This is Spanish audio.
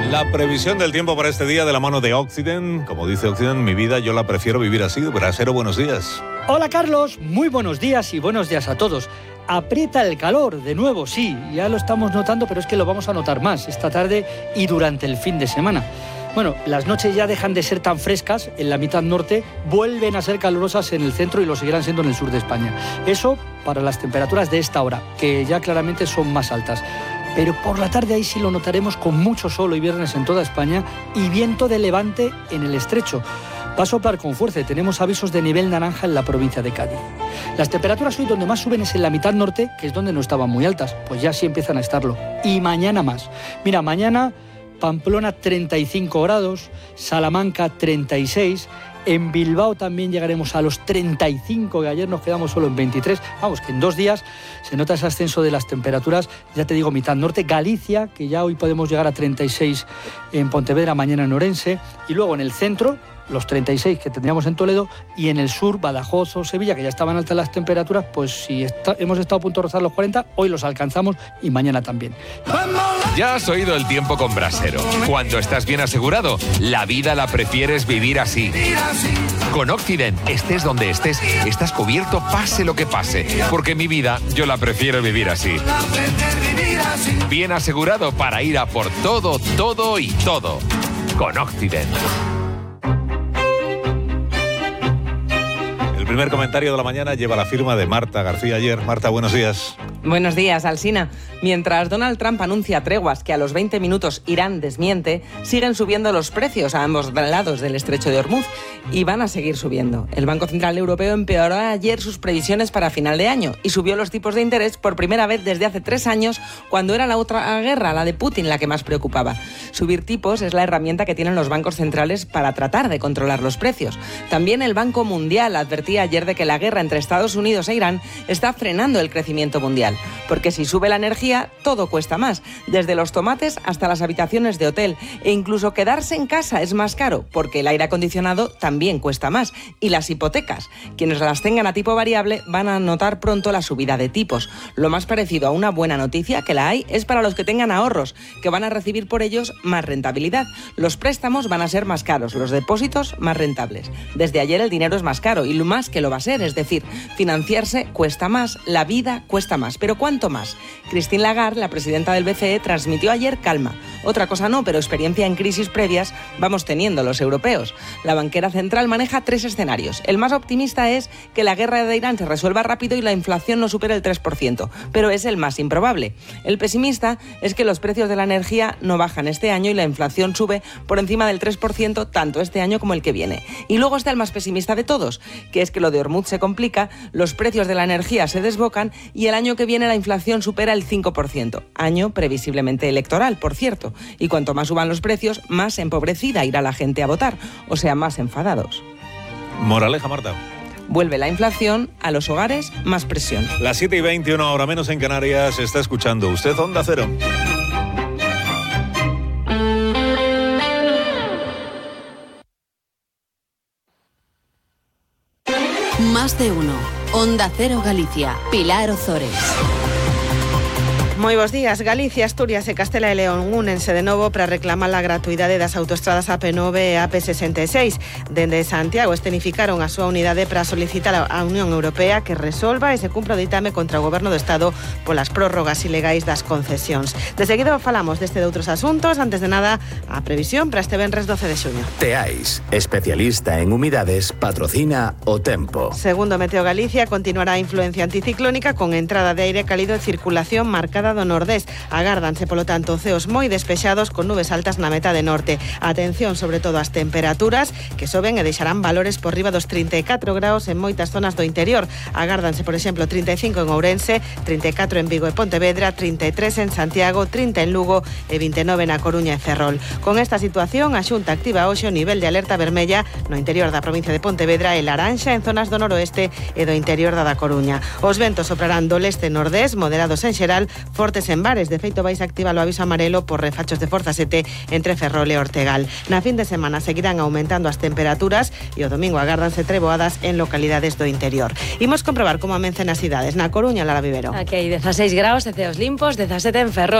La previsión del tiempo para este día de la mano de Occident. Como dice Occident, mi vida yo la prefiero vivir así. Brasero, buenos días. Hola Carlos, muy buenos días y buenos días a todos. Aprieta el calor, de nuevo, sí, ya lo estamos notando, pero es que lo vamos a notar más esta tarde y durante el fin de semana. Bueno, las noches ya dejan de ser tan frescas en la mitad norte, vuelven a ser calurosas en el centro y lo seguirán siendo en el sur de España. Eso para las temperaturas de esta hora, que ya claramente son más altas. Pero por la tarde ahí sí lo notaremos con mucho sol hoy viernes en toda España y viento de levante en el estrecho. Va a soplar con fuerza, tenemos avisos de nivel naranja en la provincia de Cádiz. Las temperaturas hoy donde más suben es en la mitad norte, que es donde no estaban muy altas, pues ya sí empiezan a estarlo. Y mañana más. Mira, mañana Pamplona 35 grados, Salamanca 36, en Bilbao también llegaremos a los 35, que ayer nos quedamos solo en 23. Vamos, que en 2 días se nota ese ascenso de las temperaturas, ya te digo, mitad norte. Galicia, que ya hoy podemos llegar a 36 en Pontevedra, mañana en Orense, y luego en el centro, los 36 que tendríamos en Toledo, y en el sur, Badajoz o Sevilla, que ya estaban altas las temperaturas, pues si hemos estado a punto de rozar los 40, hoy los alcanzamos y mañana también. Ya has oído el tiempo con Brasero. Cuando estás bien asegurado, la vida la prefieres vivir así. Con Occident, estés donde estés, estás cubierto pase lo que pase, porque mi vida yo la prefiero vivir así. Bien asegurado para ir a por todo, todo y todo. Con Occident. El primer comentario de la mañana lleva la firma de Marta García Ayer. Marta, buenos días. Buenos días, Alsina. Mientras Donald Trump anuncia treguas que a los 20 minutos Irán desmiente, siguen subiendo los precios a ambos lados del estrecho de Hormuz y van a seguir subiendo. El Banco Central Europeo empeoró ayer sus previsiones para final de año y subió los tipos de interés por primera vez desde hace 3 años, cuando era la otra guerra, la de Putin, la que más preocupaba. Subir tipos es la herramienta que tienen los bancos centrales para tratar de controlar los precios. También el Banco Mundial advertía ayer de que la guerra entre Estados Unidos e Irán está frenando el crecimiento mundial, porque si sube la energía, todo cuesta más, desde los tomates hasta las habitaciones de hotel, e incluso quedarse en casa es más caro, porque el aire acondicionado también cuesta más, y las hipotecas. Quienes las tengan a tipo variable van a notar pronto la subida de tipos. Lo más parecido a una buena noticia, que la hay, es para los que tengan ahorros, que van a recibir por ellos más rentabilidad. Los préstamos van a ser más caros, los depósitos más rentables. Desde ayer el dinero es más caro, y lo más que lo va a ser, es decir, financiarse cuesta más, la vida cuesta más. ¿Pero cuánto más? Christine Lagarde, la presidenta del BCE, transmitió ayer calma. Otra cosa no, pero experiencia en crisis previas vamos teniendo los europeos. La banquera central maneja 3 escenarios. El más optimista es que la guerra de Irán se resuelva rápido y la inflación no supere el 3%, pero es el más improbable. El pesimista es que los precios de la energía no bajan este año y la inflación sube por encima del 3% tanto este año como el que viene. Y luego está el más pesimista de todos, que es que lo de Hormuz se complica, los precios de la energía se desbocan y el año que viene la inflación supera el 5%, año previsiblemente electoral, por cierto, y cuanto más suban los precios, más empobrecida irá la gente a votar, o sea, más enfadados. Moraleja, Marta. Vuelve la inflación, a los hogares más presión. Las 7:20, una hora menos en Canarias, está escuchando usted Onda Cero. Más de uno. Onda Cero Galicia. Pilar Ozores. Moi bons días. Galicia, Asturias e Castela e León únense de novo para reclamar a gratuidade das autoestradas AP9 e AP66. Dende Santiago escenificaron a súa unidade para solicitar á Unión Europea que resolva e se cumpra o ditame contra o Goberno do Estado polas prórrogas ilegais das concesións. De seguido falamos deste de outros asuntos. Antes de nada, a previsión para este venres 12 de xuño. Teais, especialista en humidades, patrocina o tempo. Segundo Meteo Galicia, continuará a influencia anticiclónica con entrada de aire cálido e circulación marcada do nordés. Agárdanse, polo tanto, ceos moi despexados con nubes altas na metade norte. Atención, sobre todo, ás temperaturas que soben e deixarán valores por riba dos 34 graus en moitas zonas do interior. Agárdanse, por exemplo, 35 en Ourense, 34 en Vigo e Pontevedra, 33 en Santiago, 30 en Lugo e 29 na Coruña e Ferrol. Con esta situación, a Xunta activa hoxe o nivel de alerta vermella no interior da provincia de Pontevedra e laranxa en zonas do noroeste e do interior da Coruña. Os ventos soprarán do leste nordés, moderados en xeral, fortes en bares. De feito, vais a activar o aviso amarelo por refachos de forza 7 entre Ferrol e Ortegal. Na fin de semana seguirán aumentando as temperaturas e o domingo agárdanse treboadas en localidades do interior. Imos comprobar como amencen as cidades. Na Coruña, Lara Vivero. Aquí hai 16 graus de ceos limpos, 17 en Ferrol.